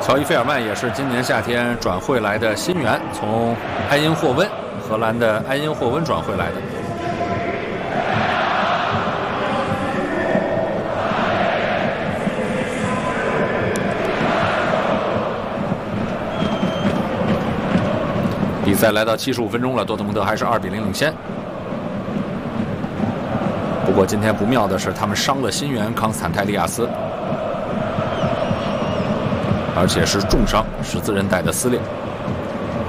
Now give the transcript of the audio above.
乔伊·费尔曼也是今年夏天转会来的新援，从埃因霍温，荷兰的埃因霍温转会来的。比赛来到75分钟了，多特蒙德还是2比0领先。不过今天不妙的是，他们伤了新援康斯坦泰利亚斯，而且是重伤，十字韧带的撕裂。